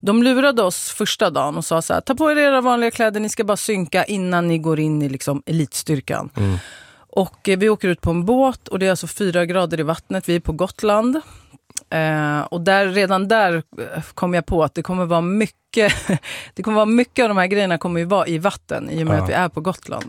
De lurade oss första dagen och sa så här: ta på er era vanliga kläder, ni ska bara synka innan ni går in i liksom elitstyrkan. Och vi åker ut på en båt och det är alltså 4 grader i vattnet, vi är på Gotland. Och redan där kom jag på att det kommer vara mycket av de här grejerna kommer ju vara i vatten i och med att vi är på Gotland.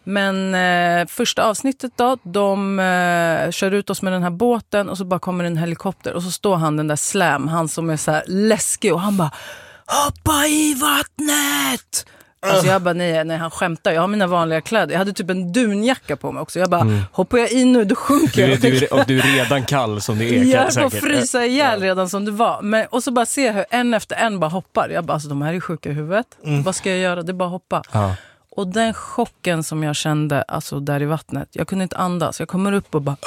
Men första avsnittet då, de kör ut oss med den här båten och så bara kommer en helikopter och så står han, den där Slam, han som är så här läskig, och han bara hoppa i vattnet! Alltså jag bara, nej, han skämtar. Jag har mina vanliga kläder. Jag hade typ en dunjacka på mig också. Jag bara, hoppar jag in nu, då sjunker jag. Och du är redan kall som det är. Jag är på att frysa ihjäl redan som det var. Men, och så bara ser jag hur en efter en bara hoppar. Jag bara, alltså de här är sjuka i huvudet. Vad ska jag göra? Det är bara hoppa. Och den chocken som jag kände, alltså där i vattnet. Jag kunde inte andas. Jag kommer upp och bara,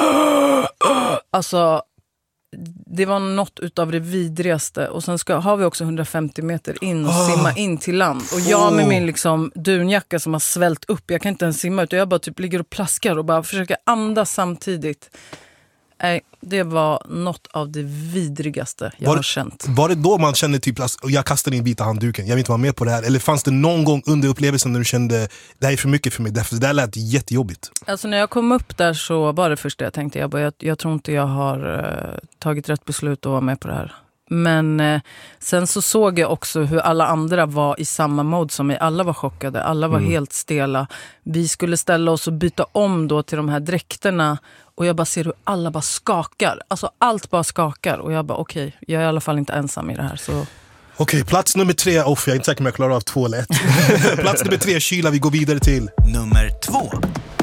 alltså det var något utav det vidrigaste. Och sen har vi också 150 meter in och simma in till land. Och jag med min liksom dunjacka som har svällt upp, jag kan inte ens simma ut. Jag bara typ ligger och plaskar och bara försöker andas samtidigt. Det var något av det vidrigaste jag har känt. Var det då man kände typ att jag kastade in bit av handduken, jag vill inte vara med på det här? Eller fanns det någon gång under upplevelsen när du kände det här är för mycket för mig? Det där lät jättejobbigt. Alltså när jag kom upp där så var det första jag tänkte. Jag tror inte jag har tagit rätt beslut att vara med på det här. Men sen så såg jag också hur alla andra var i samma mode som mig. Alla var chockade, alla var helt stela. Vi skulle ställa oss och byta om då till de här dräkterna. Och jag bara ser hur alla bara skakar. Alltså allt bara skakar. Och jag bara okej, jag är i alla fall inte ensam i det här. Så... Okej, plats nummer 3. Jag är inte säker om jag klarar av 2 eller 1. Plats nummer 3, kyla, vi går vidare till nummer 2.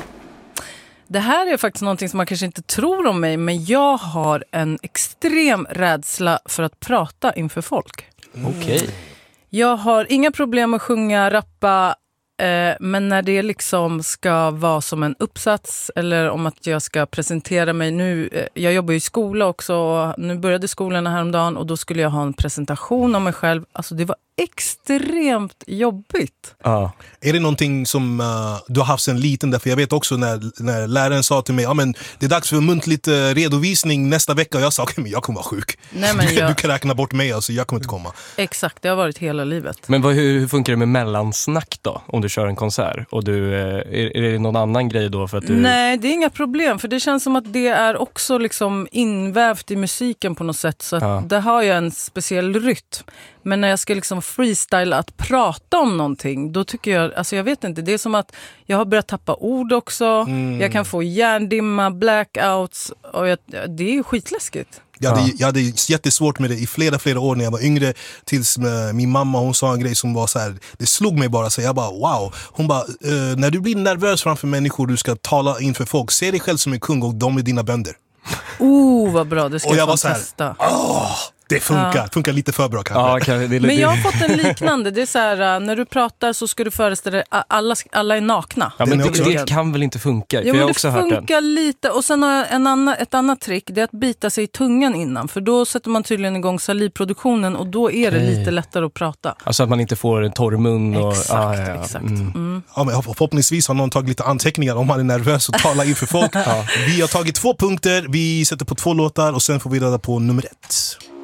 Det här är faktiskt någonting som man kanske inte tror om mig, men jag har en extrem rädsla för att prata inför folk. Okej. Jag har inga problem att sjunga, rappa, men när det liksom ska vara som en uppsats eller om att jag ska presentera mig nu. Jag jobbar ju i skola också och nu började skolan häromdagen och då skulle jag ha en presentation om mig själv. Alltså det var extremt jobbigt. Är det någonting som du har haft sen liten? Därför jag vet också när läraren sa till mig, ja men det är dags för muntligt redovisning nästa vecka, och jag sa okej, men jag kommer vara sjuk. Nej, men du kan räkna bort mig, alltså jag kommer inte komma. Exakt, det har varit hela livet. Men hur funkar det med mellansnack då? Om du kör en konsert och du, är det någon annan grej då för att du... Nej, det är inga problem, för det känns som att det är också liksom invävt i musiken på något sätt, så att det har jag en speciell rytm. Men när jag ska liksom freestyla att prata om någonting, då tycker jag, alltså jag vet inte, det är som att jag har börjat tappa ord också. Jag kan få hjärndimma, blackouts, och det är ju skitläskigt. Jag hade jättesvårt med det i flera år när jag var yngre, tills min mamma, hon sa en grej som var så här, det slog mig bara, så jag bara wow. Hon bara, när du blir nervös framför människor, du ska tala inför folk, se dig själv som en kung och de är dina bönder. Vad bra, det ska jag testa. Det funkar lite för bra kanske. Men jag har fått en liknande. Det är så här, när du pratar så ska du föreställa dig alla är nakna. Ja, men det kan väl inte funka? Ja, för jag men också det funkar lite. Och sen har jag ett annat trick, det är att bita sig i tungan innan. För då sätter man tydligen igång salivproduktionen och då är det lite lättare att prata. Alltså att man inte får en torr mun. Exakt. Ja, men förhoppningsvis har någon tagit lite anteckningar om man är nervös och talar inför folk. Vi har tagit 2 punkter, vi sätter på 2 låtar och sen får vi reda på nummer 1.